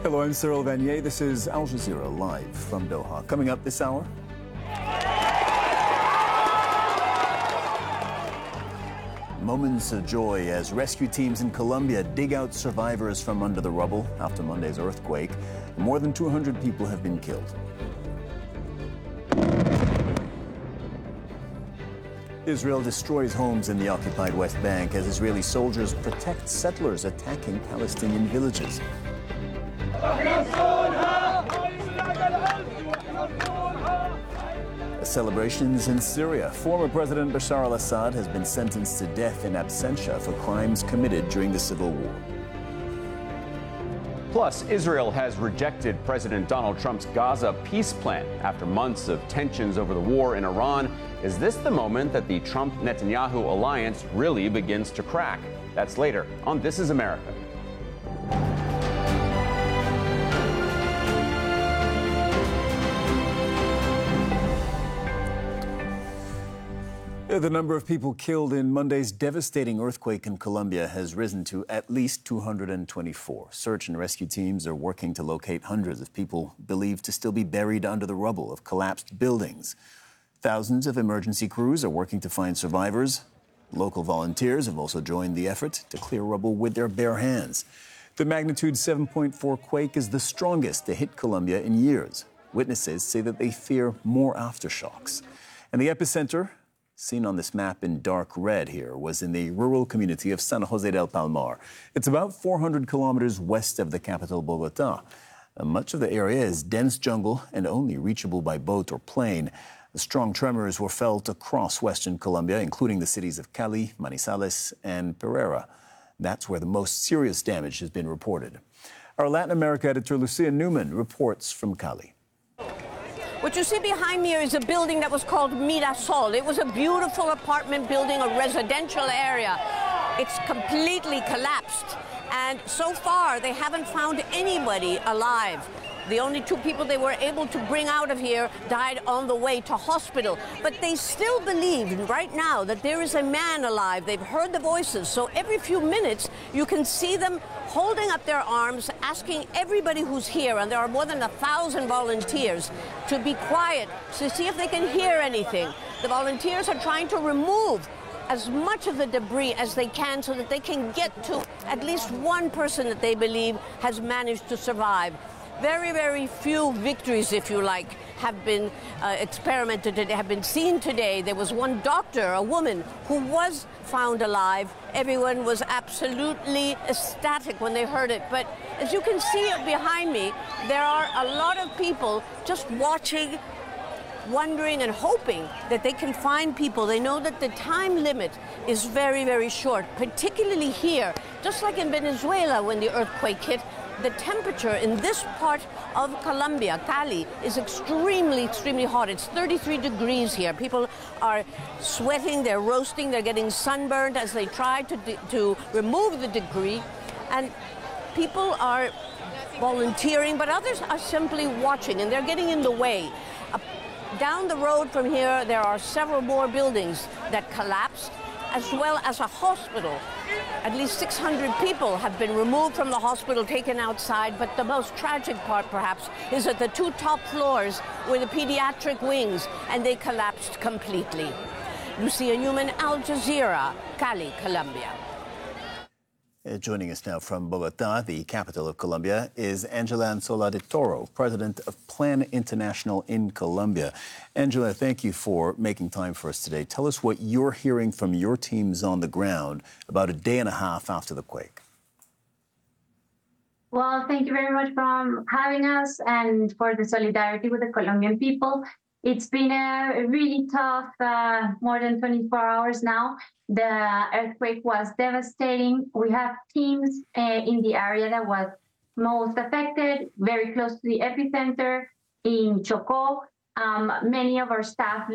Hello, I'm Cyril Vanier. This is Al Jazeera live from Doha. Coming up this hour, moments of joy as rescue teams in Colombia dig out survivors from under the rubble after Monday's earthquake. More than 200 people have been killed. Israel destroys homes in the occupied West Bank as Israeli soldiers protect settlers attacking Palestinian villages. Celebrations in Syria. Former President Bashar al-Assad has been sentenced to death in absentia for crimes committed during the civil war. Plus, Israel has rejected President Donald Trump's Gaza peace plan after months of tensions over the war in Iran. Is this the moment that the Trump-Netanyahu alliance really begins to crack? That's later on This Is America. The number of people killed in Monday's devastating earthquake in Colombia has risen to at least 224. Search and rescue teams are working to locate hundreds of people believed to still be buried under the rubble of collapsed buildings. Thousands of emergency crews are working to find survivors. Local volunteers have also joined the effort to clear rubble with their bare hands. The magnitude 7.4 quake is the strongest to hit Colombia in years. Witnesses say that they fear more aftershocks. And the epicenter, seen on this map in dark red here, was in the rural community of San Jose del Palmar. It's about 400 kilometers west of the capital, Bogota. Much of the area is dense jungle and only reachable by boat or plane. The strong tremors were felt across western Colombia, including the cities of Cali, Manizales, and Pereira. That's where the most serious damage has been reported. Our Latin America editor, Lucia Newman, reports from Cali. What you see behind me is a building that was called Mirasol. It was a beautiful apartment building, a residential area. It's completely collapsed. And so far, they haven't found anybody alive. The only two people they were able to bring out of here died on the way to hospital. But they still believe right now that there is a man alive. They've heard the voices. So every few minutes, you can see them holding up their arms, asking everybody who's here, and there are more than 1,000 volunteers, to be quiet, to see if they can hear anything. The volunteers are trying to remove as much of the debris as they can so that they can get to at least one person that they believe has managed to survive. Very, very few victories, if you like, have been have been seen today. There was one doctor, a woman, who was found alive. Everyone was absolutely ecstatic when they heard it. But as you can see behind me, there are a lot of people just watching, wondering and hoping that they can find people. They know that the time limit is very, very short, particularly here. Just like in Venezuela when the earthquake hit, the temperature in this part of Colombia, Cali, is extremely, extremely hot. It's 33 degrees here. People are sweating, they're roasting, they're getting sunburned as they try to remove the debris. And people are volunteering, but others are simply watching, and they're getting in the way. Down the road from here, there are several more buildings that collapsed, as well as a hospital. At least 600 people have been removed from the hospital, taken outside, but the most tragic part, perhaps, is that the two top floors were the pediatric wings, and they collapsed completely. Lucia Newman, Al Jazeera, Cali, Colombia. Joining us now from Bogota, the capital of Colombia, is Angela Anzola de Toro, president of Plan International in Colombia. Angela, thank you for making time for us today. Tell us what you're hearing from your teams on the ground about a day and a half after the quake. Well, thank you very much for having us and for the solidarity with the Colombian people. It's been a really tough, more than 24 hours now. The earthquake was devastating. We have teams in the area that was most affected, very close to the epicenter in Chocó. Many of our staff